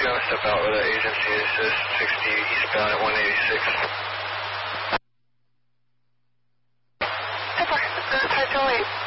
you want to step out where the agency is, just 60 eastbound at 186. Super, 508.